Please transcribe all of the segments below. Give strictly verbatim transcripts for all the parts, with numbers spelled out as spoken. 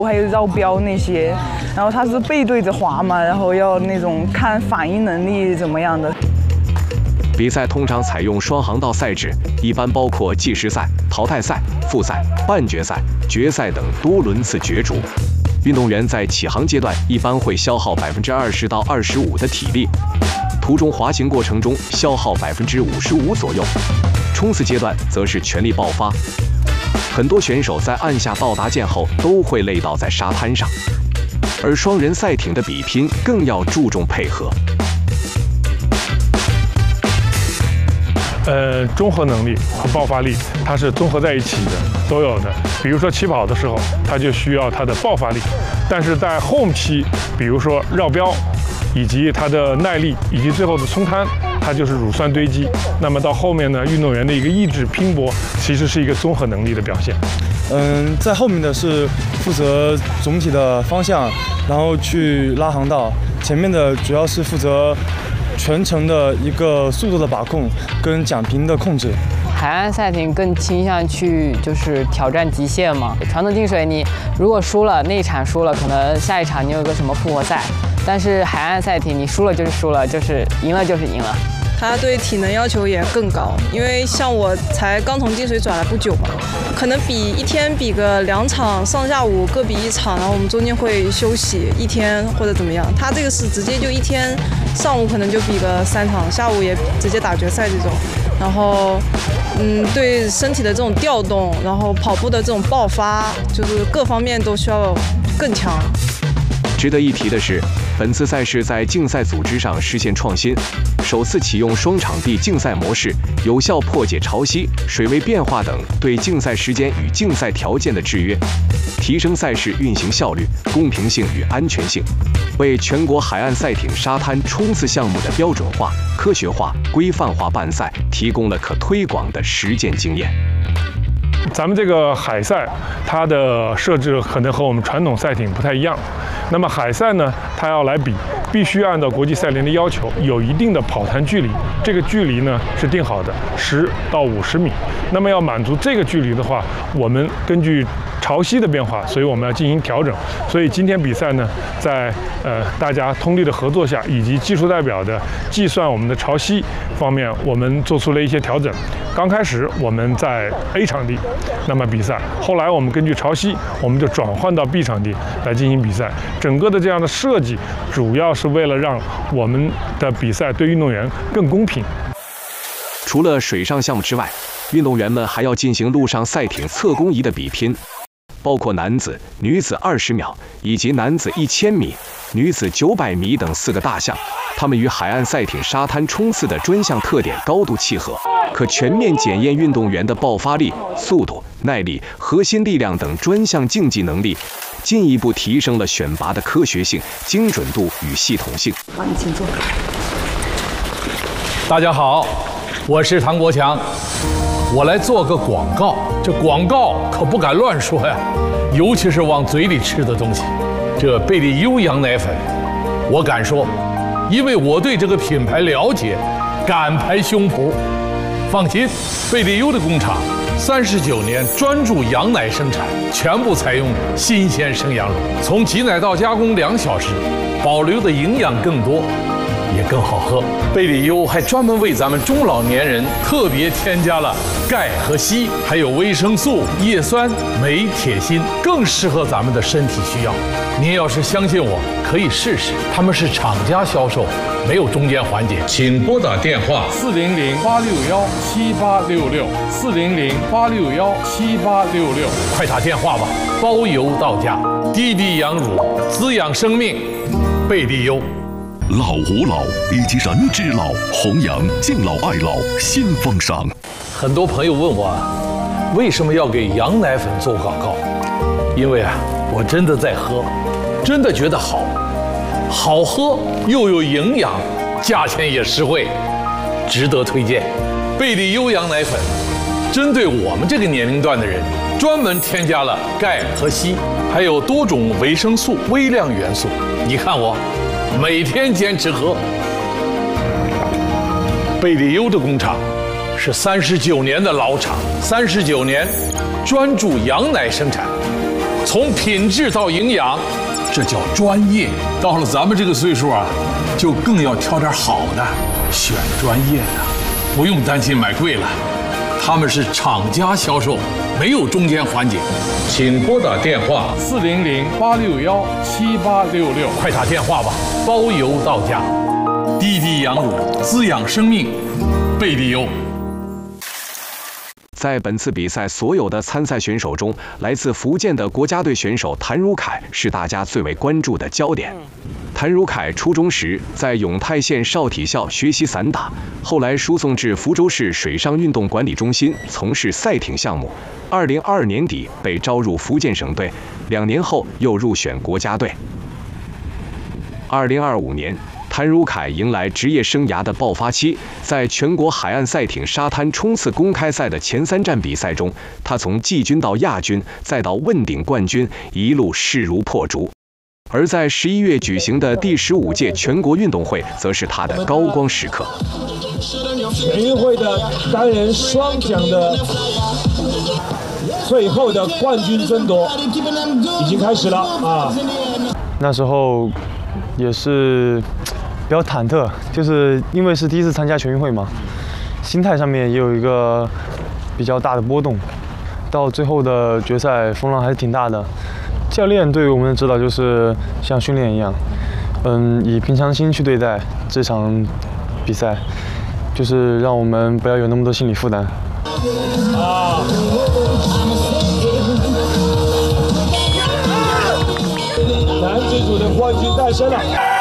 还有绕标那些，然后它是背对着滑嘛，然后要那种看反应能力怎么样的。 比赛通常采用双航道赛制，一般包括计时赛、淘汰赛、复赛、半决赛、决赛等多轮次角逐。运动员在起航阶段一般会消耗百分之二十到二十五的体力，途中滑行过程中消耗百分之五十五左右，冲刺阶段则是全力爆发。很多选手在按下到达键后都会累倒在沙滩上，而双人赛艇的比拼更要注重配合。 呃，综合能力和爆发力，它是综合在一起的，都有的。比如说起跑的时候，它就需要它的爆发力，但是在后期，比如说绕标，以及它的耐力，以及最后的冲滩，它就是乳酸堆积。那么到后面呢，运动员的一个意志拼搏，其实是一个综合能力的表现。 嗯，在后面的是负责总体的方向，然后去拉航道；前面的主要是负责全程的一个速度的把控跟桨频的控制。 海岸赛艇更倾向去就是挑战极限嘛。传统竞水你如果输了，那一场输了，可能下一场你有个什么复活赛。但是海岸赛艇你输了就是输了，就是赢了就是赢了。 它对体能要求也更高，因为像我才刚从进水转来不久嘛，可能比一天比个两场，上下午各比一场，然后我们中间会休息一天或者怎么样。它这个是直接就一天，上午可能就比个三场，下午也直接打决赛这种。然后，嗯，对身体的这种调动，然后跑步的这种爆发，就是各方面都需要更强。 值得一提的是，本次赛事在竞赛组织上实现创新，首次启用双场地竞赛模式，有效破解潮汐、水位变化等对竞赛时间与竞赛条件的制约，提升赛事运行效率、公平性与安全性，为全国海岸赛艇沙滩冲刺项目的标准化、科学化、规范化办赛提供了可推广的实践经验。 咱们这个海赛，它的设置可能和我们传统赛艇不太一样。那么海赛呢，它要来比，必须按照国际赛联的要求，有一定的跑弹距离。这个距离呢是定好的，十到五十米。那么要满足这个距离的话，我们根据潮汐的变化，所以我们要进行调整。所以今天比赛呢，在呃大家通力的合作下，以及技术代表的计算我们的潮汐方面，我们做出了一些调整。刚开始我们在 A 场地，那么比赛，后来我们根据潮汐，我们就转换到 B 场地来进行比赛。整个的这样的设计，主要是为了让我们的比赛对运动员更公平。 除了水上项目之外，运动员们还要进行陆上赛艇侧弓移的比拼，包括男子、女子二十秒以及男子一千米、女子九百米等四个大项。它们与海岸赛艇沙滩冲刺的专项特点高度契合，可全面检验运动员的爆发力、速度、耐力、核心力量等专项竞技能力，进一步提升了选拔的科学性、精准度与系统性。 好，你请坐。 大家好，我是唐国强，我来做个广告。这广告可不敢乱说呀，尤其是往嘴里吃的东西。这贝利优羊奶粉，我敢说，因为我对这个品牌了解，敢拍胸脯。放心，贝利优的工厂三十九年专注羊奶生产，全部采用新鲜生羊乳，从挤奶到加工两小时，保留的营养更多，也更好喝。贝利优还专门为咱们中老年人特别添加了钙和硒，还有维生素、叶酸、镁、铁、锌，更适合咱们的身体需要。您要是相信我，可以试试。他们是厂家销售，没有中间环节。请拨打电话四零零八六幺七八六六四零零八六幺七八六六，快打电话吧，包邮到家。滴滴羊乳，滋养生命，贝利优。 老吾老以及人之老，弘扬敬老爱老新风尚。 很多朋友问我，为什么要给羊奶粉做广告？因为啊，我真的在喝，真的觉得好，好喝又有营养，价钱也实惠，值得推荐。贝利优羊奶粉，针对我们这个年龄段的人，专门添加了钙和硒，还有多种维生素、微量元素。你看我。每天坚持喝。贝利优的工厂是三十九年的老厂，三十九年专注羊奶生产， 从品质到营养，这叫专业。到了咱们这个岁数啊，就更要挑点好的，选专业的，不用担心买贵了。他们是厂家销售，没有中间环节。请拨打电话四零零八六幺七八六六，快打电话吧，包邮到家。滴滴羊乳滋养生命，贝利优。 在本次比赛所有的参赛选手中，来自福建的国家队选手谭如凯是大家最为关注的焦点。谭如凯初中时在永泰县少体校学习散打，后来输送至福州市水上运动管理中心从事赛艇项目。二零二二年底被招入福建省队，两年后又入选国家队。二零二五年。谭如凯迎来职业生涯的爆发期，在全国海岸赛艇沙滩冲刺公开赛的前三站比赛中，他从季军到亚军，再到问鼎冠军，一路势如破竹。而在十一月举行的第十五届全国运动会，则是他的高光时刻。 全运会的单人双桨的最后的冠军争夺已经开始了啊！ 那时候也是比较忐忑，就是因为是第一次参加全运会嘛，心态上面也有一个比较大的波动。到最后的决赛，风浪还是挺大的。教练对于我们的指导就是像训练一样，嗯，以平常心去对待这场比赛，就是让我们不要有那么多心理负担。啊！男子组的冠军诞生了。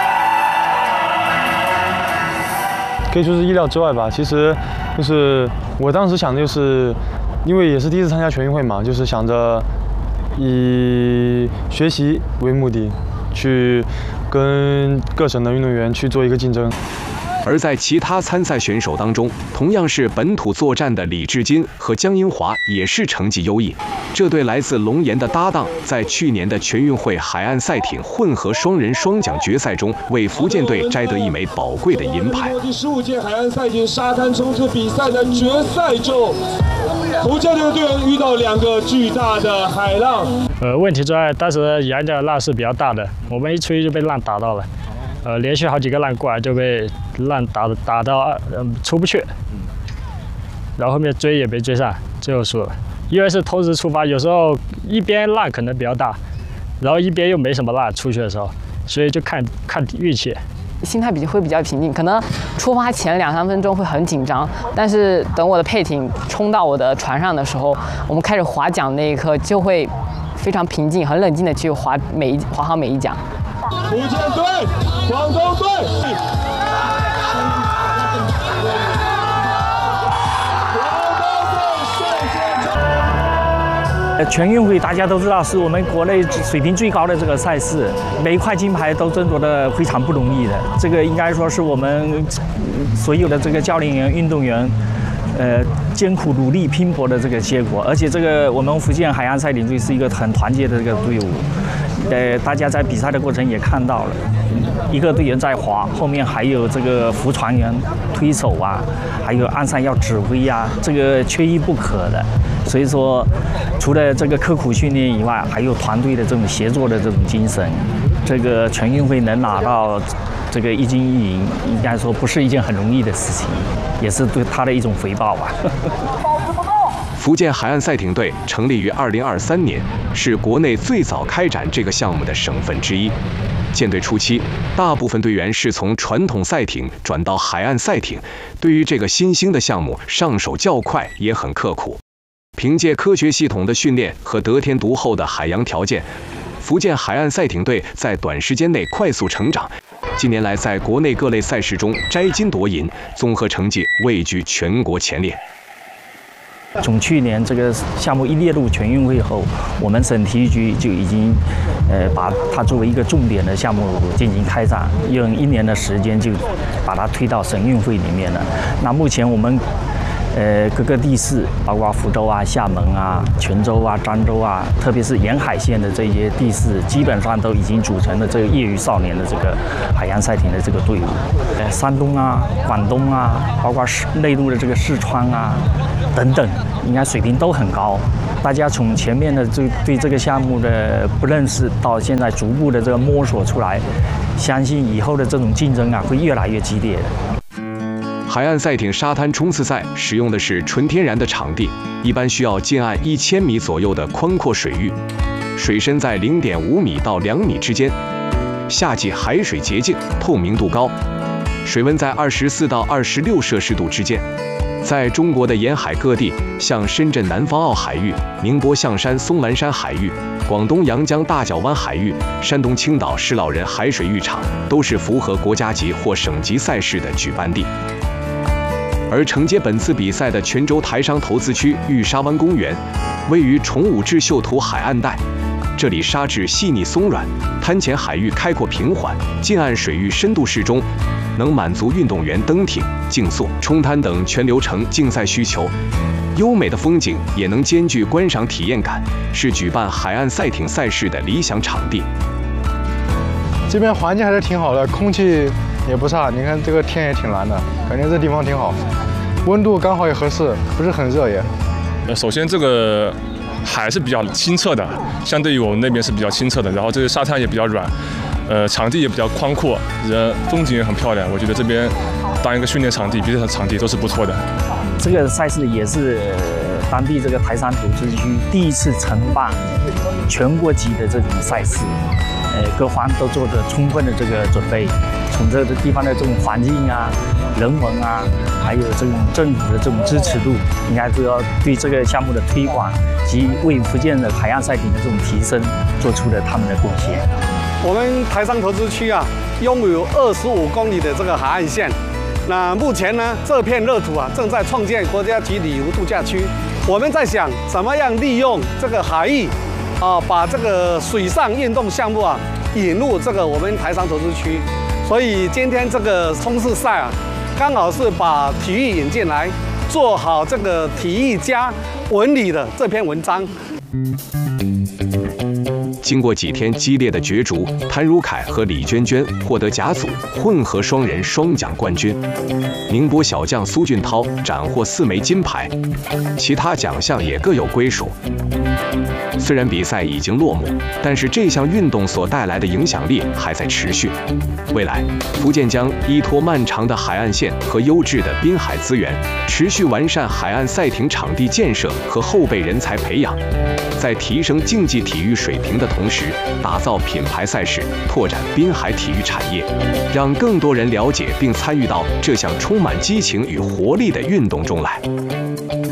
可以说是意料之外吧。其实，就是我当时想的就是，因为也是第一次参加全运会嘛，就是想着以学习为目的，去跟各省的运动员去做一个竞争。 而在其他参赛选手当中，同样是本土作战的李志金和江英华也是成绩优异。这对来自龙岩的搭档，在去年的全运会海岸赛艇混合双人双桨决赛中，为福建队摘得一枚宝贵的银牌。 第十五届海岸赛艇沙滩冲刺比赛的决赛中，福建队的队员遇到两个巨大的海浪。 呃，问题在当时沿着浪是比较大的，我们一吹就被浪打到了。呃，连续好几个浪过来就被浪打打到呃出不去，然后后面追也没追上，最后输了。因为是同时出发，有时候一边浪可能比较大，然后一边又没什么浪出去的时候，所以就看看运气。 心态比会比较平静，可能出发前两三分钟会很紧张，但是等我的配艇冲到我的船上的时候，我们开始划桨那一刻就会非常平静、很冷静的去划每一划好每一桨。 福建队。广东队， 全运会大家都知道是我们国内水平最高的这个赛事，每一块金牌都争夺的非常不容易的。这个应该说是我们所有的这个教练员、运动员，呃，艰苦努力拼搏的这个结果。而且这个我们福建海岸赛艇队是一个很团结的这个队伍。呃，大家在比赛的过程也看到了，一个队员在划，后面还有这个扶船员推手啊，还有岸上要指挥啊，这个缺一不可的。所以说，除了这个刻苦训练以外，还有团队的这种协作的这种精神。这个全运会能拿到这个一金一银，应该说不是一件很容易的事情，也是对他的一种回报吧。 福建海岸赛艇队成立于二零二三年，是国内最早开展这个项目的省份之一。建队初期，大部分队员是从传统赛艇转到海岸赛艇，对于这个新兴的项目上手较快，也很刻苦。凭借科学系统的训练和得天独厚的海洋条件，福建海岸赛艇队在短时间内快速成长。近年来，在国内各类赛事中摘金夺银，综合成绩位居全国前列。 从去年这个项目一列入全运会后，我们省体育局就已经，呃，把它作为一个重点的项目进行开展，用一年的时间就把它推到省运会里面了。那目前我们呃，各个地市，包括福州啊、厦门啊、泉州啊、漳州啊，特别是沿海线的这些地市，基本上都已经组成了这个业余少年的这个海洋赛艇的这个队伍。呃，山东啊、广东啊，包括内陆的这个四川啊等等，应该水平都很高。大家从前面的对对这个项目的不认识，到现在逐步的这个摸索出来，相信以后的这种竞争啊会越来越激烈的。 海岸赛艇沙滩冲刺赛使用的是纯天然的场地，一般需要近岸一千米左右的宽阔水域，水深在零点五米到两米之间。夏季海水洁净，透明度高，水温在二十四到二十六摄氏度之间。在中国的沿海各地，像深圳南方澳海域、宁波象山松兰山海域、广东阳江大角湾海域、山东青岛施老人海水浴场，都是符合国家级或省级赛事的举办地。而承接本次比赛的泉州台商投资区玉沙湾公园，位于崇武至秀图海岸带，这里沙质细腻松软，滩前海域开阔平缓，近岸水域深度适中，能满足运动员登艇、竞速、冲滩等全流程竞赛需求。优美的风景也能兼具观赏体验感，是举办海岸赛艇赛事的理想场地。 这边环境还是挺好的，空气也不差，你看这个天也挺蓝的，感觉这地方挺好，温度刚好也合适，不是很热也。 呃，首先这个海是比较清澈的，相对于我们那边是比较清澈的，然后这个沙滩也比较软，呃，场地也比较宽阔，人风景也很漂亮。我觉得这边当一个训练场地、比赛场地都是不错的。 这个赛事也是当地这个台山投资区第一次承办全国级的这种赛事。呃，各方都做着充分的这个准备，从这个地方的这种环境啊、人文啊，还有这种政府的这种支持度，应该都要对这个项目的推广及为福建的海岸赛艇的这种提升做出了他们的贡献。 我们台商投资区啊，拥有二十五公里的这个海岸线。那目前呢，这片热土啊，正在创建国家级旅游度假区。我们在想，怎么样利用这个海域。啊，把这个水上运动项目啊引入这个我们台商投资区，所以今天这个冲刺赛啊，刚好是把体育引进来，做好这个体育家文理的这篇文章。 经过几天激烈的角逐，谭如凯和李娟娟获得甲组混合双人双桨冠军，宁波小将苏俊涛斩获四枚金牌，其他奖项也各有归属。虽然比赛已经落幕，但是这项运动所带来的影响力还在持续。未来，福建将依托漫长的海岸线和优质的滨海资源，持续完善海岸赛艇场地建设和后备人才培养，在提升竞技体育水平的同时，打造品牌赛事，拓展滨海体育产业，让更多人了解并参与到这项充满激情与活力的运动中来。